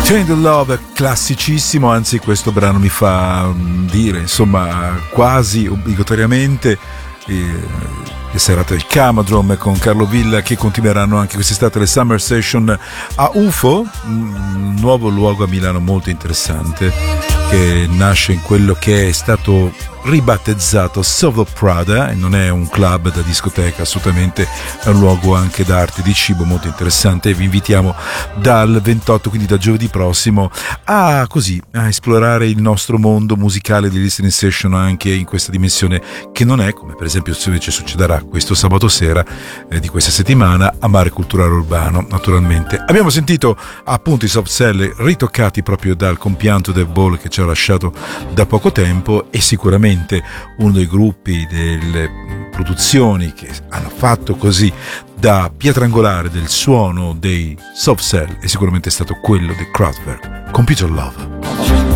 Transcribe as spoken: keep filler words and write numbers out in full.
Chained Love, classicissimo, anzi questo brano mi fa dire, insomma, quasi obbligatoriamente eh, le serate del Camadrome con Carlo Villa, che continueranno anche quest'estate le Summer Session a U F O, un nuovo luogo a Milano molto interessante che nasce in quello che è stato ribattezzato Sovo Prada, e non è un club da discoteca, assolutamente è un luogo anche d'arte di cibo molto interessante, e vi invitiamo dal ventotto, quindi da giovedì prossimo, a così a esplorare il nostro mondo musicale di listening session anche in questa dimensione, che non è, come per esempio invece succederà questo sabato sera eh, di questa settimana a Mare Culturale Urbano. Naturalmente abbiamo sentito appunto i Soft Cell ritoccati proprio dal compianto Dave Ball, che ci ha lasciato da poco tempo, e sicuramente uno dei gruppi, delle produzioni che hanno fatto così da pietra angolare del suono dei Soft Cell è sicuramente stato quello di Kraftwerk, Computer Love.